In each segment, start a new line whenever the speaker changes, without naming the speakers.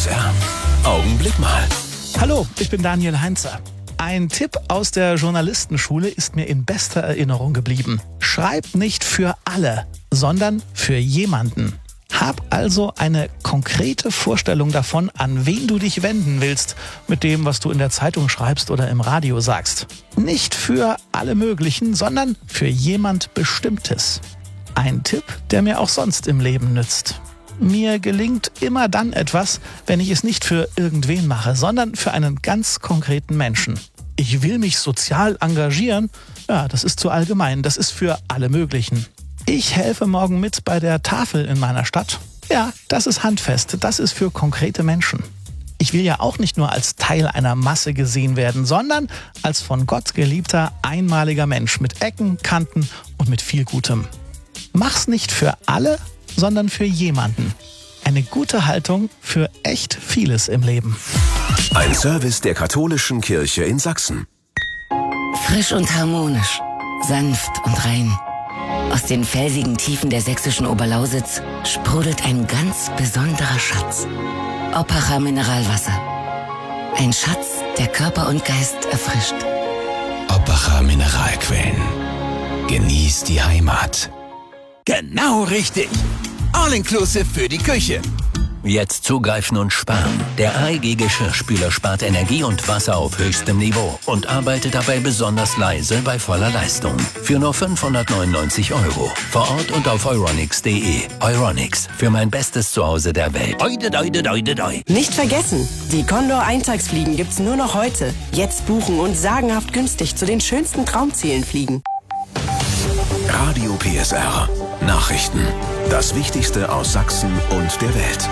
PSR. Augenblick mal.
Hallo, ich bin Daniel Heinzer. Ein Tipp aus der Journalistenschule ist mir in bester Erinnerung geblieben. Schreib nicht für alle, sondern für jemanden. Hab also eine konkrete Vorstellung davon, an wen du dich wenden willst, mit dem, was du in der Zeitung schreibst oder im Radio sagst. Nicht für alle möglichen, sondern für jemand Bestimmtes. Ein Tipp, der mir auch sonst im Leben nützt. Mir gelingt immer dann etwas, wenn ich es nicht für irgendwen mache, sondern für einen ganz konkreten Menschen. Ich will mich sozial engagieren, ja, das ist zu allgemein, das ist für alle möglichen. Ich helfe morgen mit bei der Tafel in meiner Stadt. Ja, das ist handfest, das ist für konkrete Menschen. Ich will ja auch nicht nur als Teil einer Masse gesehen werden, sondern als von Gott geliebter, einmaliger Mensch mit Ecken, Kanten und mit viel Gutem. Mach's nicht für alle, sondern für jemanden. Eine gute Haltung für echt vieles im Leben.
Ein Service der Katholischen Kirche in Sachsen.
Frisch und harmonisch, sanft und rein. Aus den felsigen Tiefen der sächsischen Oberlausitz sprudelt ein ganz besonderer Schatz. Oppacher Mineralwasser. Ein Schatz, der Körper und Geist erfrischt.
Oppacher Mineralquellen. Genieß die Heimat.
Genau richtig. All-inclusive für die Küche.
Jetzt zugreifen und sparen. Der AEG Geschirrspüler spart Energie und Wasser auf höchstem Niveau und arbeitet dabei besonders leise bei voller Leistung. Für nur 599 €. Vor Ort und auf euronics.de. Euronics, für mein bestes Zuhause der Welt.
Nicht vergessen, die Condor-Eintagsfliegen gibt's nur noch heute. Jetzt buchen und sagenhaft günstig zu den schönsten Traumzielen fliegen.
Radio PSR. Nachrichten. Das Wichtigste aus Sachsen und der Welt.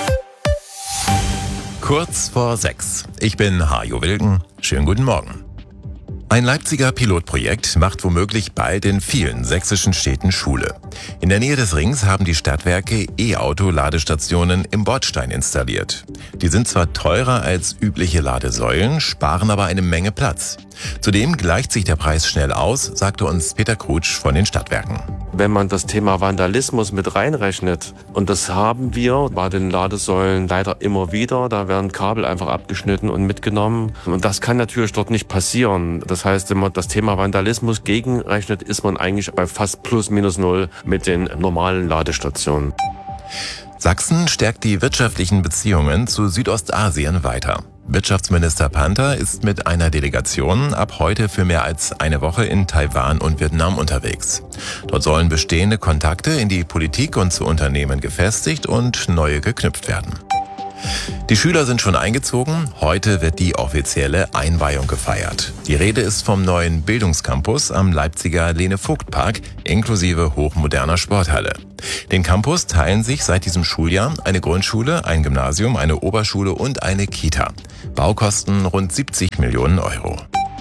Kurz vor 6. Ich bin Hajo Wilken. Schönen guten Morgen. Ein Leipziger Pilotprojekt macht womöglich bald in vielen sächsischen Städten Schule. In der Nähe des Rings haben die Stadtwerke E-Auto-Ladestationen im Bordstein installiert. Die sind zwar teurer als übliche Ladesäulen, sparen aber eine Menge Platz. Zudem gleicht sich der Preis schnell aus, sagte uns Peter Krutsch von den Stadtwerken.
Wenn man das Thema Vandalismus mit reinrechnet, und das haben wir bei den Ladesäulen leider immer wieder, da werden Kabel einfach abgeschnitten und mitgenommen. Und das kann natürlich dort nicht passieren. Das heißt, wenn man das Thema Vandalismus gegenrechnet, ist man eigentlich bei fast plus minus null mit den normalen Ladestationen.
Sachsen stärkt die wirtschaftlichen Beziehungen zu Südostasien weiter. Wirtschaftsminister Panther ist mit einer Delegation ab heute für mehr als eine Woche in Taiwan und Vietnam unterwegs. Dort sollen bestehende Kontakte in die Politik und zu Unternehmen gefestigt und neue geknüpft werden. Die Schüler sind schon eingezogen. Heute wird die offizielle Einweihung gefeiert. Die Rede ist vom neuen Bildungscampus am Leipziger Lene-Vogt-Park inklusive hochmoderner Sporthalle. Den Campus teilen sich seit diesem Schuljahr eine Grundschule, ein Gymnasium, eine Oberschule und eine Kita. Baukosten rund 70 Millionen €.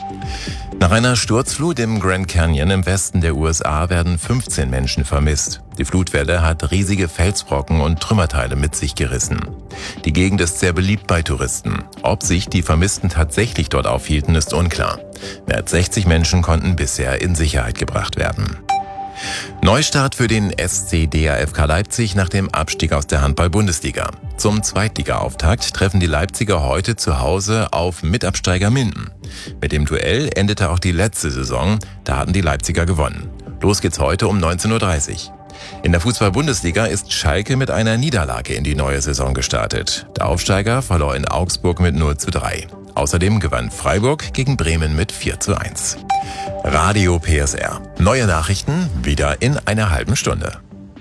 Nach einer Sturzflut im Grand Canyon im Westen der USA werden 15 Menschen vermisst. Die Flutwelle hat riesige Felsbrocken und Trümmerteile mit sich gerissen. Die Gegend ist sehr beliebt bei Touristen. Ob sich die Vermissten tatsächlich dort aufhielten, ist unklar. Mehr als 60 Menschen konnten bisher in Sicherheit gebracht werden. Neustart für den SC DAFK Leipzig nach dem Abstieg aus der Handball-Bundesliga. Zum Zweitliga-Auftakt treffen die Leipziger heute zu Hause auf Mitabsteiger Minden. Mit dem Duell endete auch die letzte Saison, da hatten die Leipziger gewonnen. Los geht's heute um 19:30 Uhr. In der Fußball-Bundesliga ist Schalke mit einer Niederlage in die neue Saison gestartet. Der Aufsteiger verlor in Augsburg mit 0:3. Außerdem gewann Freiburg gegen Bremen mit 4:1. Radio PSR. Neue Nachrichten wieder in einer halben Stunde.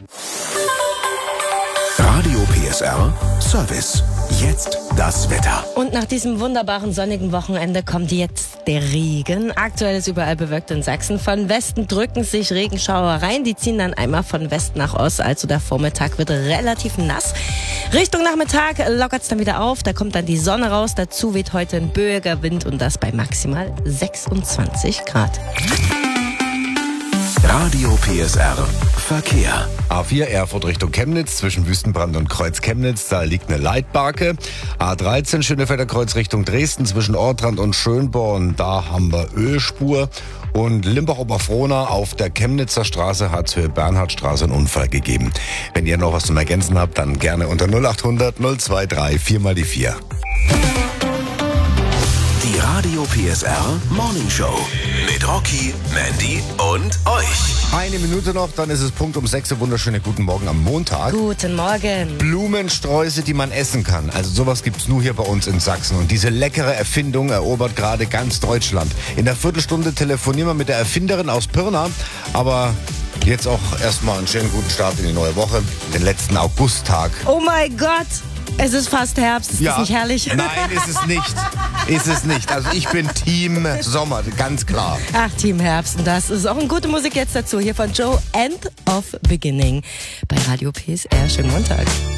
Radio PSR Service. Jetzt das Wetter.
Und nach diesem wunderbaren sonnigen Wochenende kommt jetzt der Regen. Aktuell ist überall bewölkt in Sachsen. Von Westen drücken sich Regenschauer rein. Die ziehen dann einmal von West nach Ost. Also der Vormittag wird relativ nass. Richtung Nachmittag lockert es dann wieder auf. Da kommt dann die Sonne raus. Dazu weht heute ein böiger Wind und das bei maximal 26 Grad.
Radio PSR Verkehr.
A4 Erfurt Richtung Chemnitz zwischen Wüstenbrand und Kreuz Chemnitz, da liegt eine Leitbarke. A13 Schönefelder Kreuz Richtung Dresden zwischen Ortrand und Schönborn, da haben wir Ölspur. Und Limbach-Oberfrohna auf der Chemnitzer Straße hat Höhe Bernhardstraße einen Unfall gegeben. Wenn ihr noch was zum Ergänzen habt, dann gerne unter 0800 023 4x4.
Die Radio PSR Morning Show mit Rocky, Mandy und euch.
Eine Minute noch, dann ist es Punkt um 6 Uhr. Wunderschönen guten Morgen am Montag.
Guten Morgen.
Blumensträuße, die man essen kann. Also sowas gibt's nur hier bei uns in Sachsen. Und diese leckere Erfindung erobert gerade ganz Deutschland. In der Viertelstunde telefonieren wir mit der Erfinderin aus Pirna. Aber jetzt auch erstmal einen schönen guten Start in die neue Woche. Den letzten Augusttag.
Oh mein Gott. Es ist fast Herbst. Ist das nicht herrlich?
Nein, ist es nicht. Ist es nicht. Also ich bin Team Sommer, ganz klar.
Ach, Team Herbst. Und das ist auch eine gute Musik jetzt dazu. Hier von Joe, End of Beginning. Bei Radio PSR. Schönen Montag.